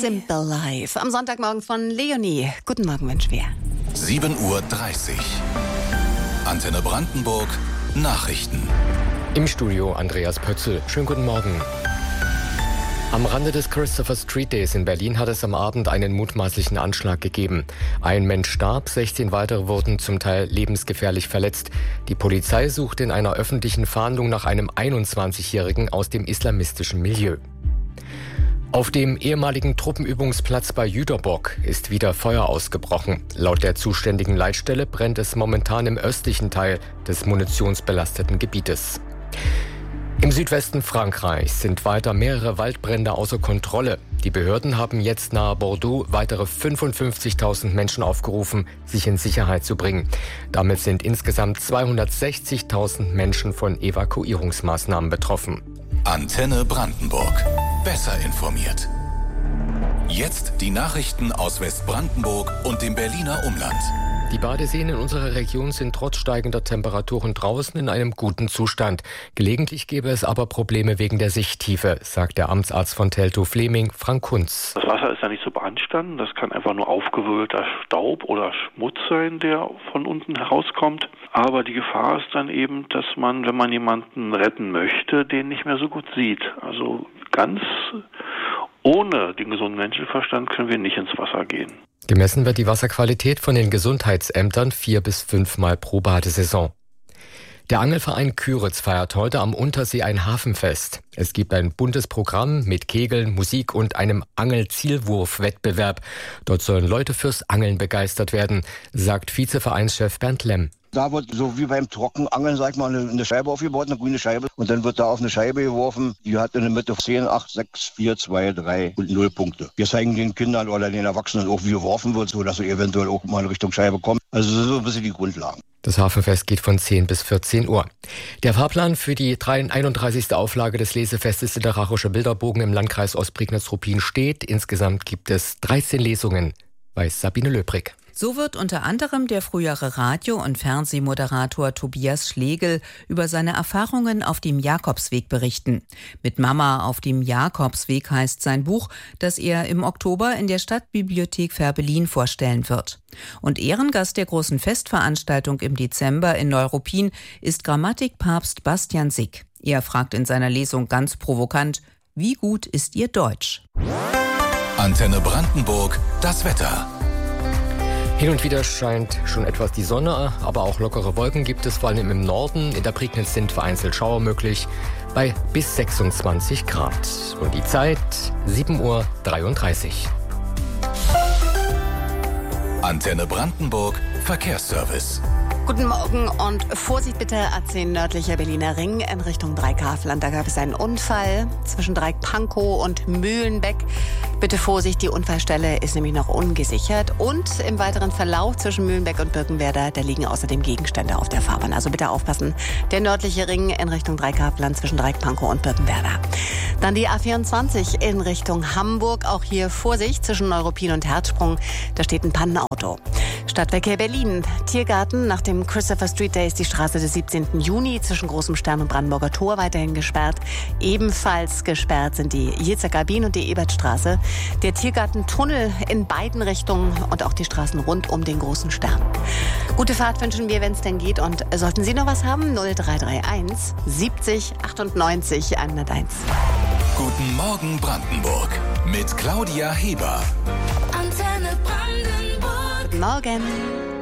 Simple Life. Am Sonntagmorgen von Leonie. Guten Morgen wünschen wir. 7:30 Uhr. Antenne Brandenburg. Nachrichten. Im Studio Andreas Pötzl. Schönen guten Morgen. Am Rande des Christopher Street Days in Berlin hat es am Abend einen mutmaßlichen Anschlag gegeben. Ein Mensch starb, 16 weitere wurden zum Teil lebensgefährlich verletzt. Die Polizei sucht in einer öffentlichen Fahndung nach einem 21-Jährigen aus dem islamistischen Milieu. Auf dem ehemaligen Truppenübungsplatz bei Jüterbock ist wieder Feuer ausgebrochen. Laut der zuständigen Leitstelle brennt es momentan im östlichen Teil des munitionsbelasteten Gebietes. Im Südwesten Frankreichs sind weiter mehrere Waldbrände außer Kontrolle. Die Behörden haben jetzt nahe Bordeaux weitere 55.000 Menschen aufgerufen, sich in Sicherheit zu bringen. Damit sind insgesamt 260.000 Menschen von Evakuierungsmaßnahmen betroffen. Antenne Brandenburg. Besser informiert. Jetzt die Nachrichten aus Westbrandenburg und dem Berliner Umland. Die Badeseen in unserer Region sind trotz steigender Temperaturen draußen in einem guten Zustand. Gelegentlich gäbe es aber Probleme wegen der Sichttiefe, sagt der Amtsarzt von Teltow-Fleming, Frank Kunz. Das Wasser ist ja nicht so beanstanden. Das kann einfach nur aufgewirbelter Staub oder Schmutz sein, der von unten herauskommt. Aber die Gefahr ist dann eben, dass man, wenn man jemanden retten möchte, den nicht mehr so gut sieht. Also ganz ohne den gesunden Menschenverstand können wir nicht ins Wasser gehen. Gemessen wird die Wasserqualität von den Gesundheitsämtern 4 bis 5 Mal pro Badesaison. Der Angelverein Küritz feiert heute am Untersee ein Hafenfest. Es gibt ein buntes Programm mit Kegeln, Musik und einem Angelzielwurf-Wettbewerb. Dort sollen Leute fürs Angeln begeistert werden, sagt Vizevereinschef Bernd Lemm. Da wird so wie beim Trockenangeln, sag ich mal, eine Scheibe aufgebaut, eine grüne Scheibe. Und dann wird da auf eine Scheibe geworfen, die hat in der Mitte 10, 8, 6, 4, 2, 3 und 0 Punkte. Wir zeigen den Kindern oder den Erwachsenen auch, wie geworfen wird, sodass sie eventuell auch mal in Richtung Scheibe kommen. Also so ein bisschen die Grundlagen. Das Hafenfest geht von 10 bis 14 Uhr. Der Fahrplan für die 31. Auflage des Lesefestes Literarischer Bilderbogen im Landkreis Ostprignitz-Ruppin steht. Insgesamt gibt es 13 Lesungen, weiß Sabine Löbrig. So wird unter anderem der frühere Radio- und Fernsehmoderator Tobias Schlegel über seine Erfahrungen auf dem Jakobsweg berichten. Mit Mama auf dem Jakobsweg heißt sein Buch, das er im Oktober in der Stadtbibliothek Fährberlin vorstellen wird. Und Ehrengast der großen Festveranstaltung im Dezember in Neuruppin ist Grammatikpapst Bastian Sick. Er fragt in seiner Lesung ganz provokant: Wie gut ist Ihr Deutsch? Antenne Brandenburg, das Wetter. Hin und wieder scheint schon etwas die Sonne, aber auch lockere Wolken gibt es, vor allem im Norden. In der Prignitz sind vereinzelt Schauer möglich, bei bis 26 Grad. Und die Zeit 7:33 Uhr. Antenne Brandenburg, Verkehrsservice. Guten Morgen und Vorsicht bitte, A10 nördlicher Berliner Ring in Richtung Dreikafland. Da gab es einen Unfall zwischen Dreieck-Pankow und Mühlenbeck. Bitte Vorsicht, die Unfallstelle ist nämlich noch ungesichert. Und im weiteren Verlauf zwischen Mühlenbeck und Birkenwerder, da liegen außerdem Gegenstände auf der Fahrbahn. Also bitte aufpassen. Der nördliche Ring in Richtung Dreieckafland zwischen Dreieck-Pankow und Birkenwerder. Dann die A24 in Richtung Hamburg. Auch hier Vorsicht zwischen Neuruppin und Herzsprung. Da steht ein Pannenauto. Stadtverkehr Berlin. Tiergarten. Nach dem Christopher Street Day ist die Straße des 17. Juni zwischen Großem Stern und Brandenburger Tor weiterhin gesperrt. Ebenfalls gesperrt sind die Jezakabin und die Ebertstraße. Der Tiergartentunnel in beiden Richtungen und auch die Straßen rund um den Großen Stern. Gute Fahrt wünschen wir, wenn es denn geht. Und sollten Sie noch was haben, 0331 70 98 101. Guten Morgen Brandenburg mit Claudia Heber. Guten Morgen.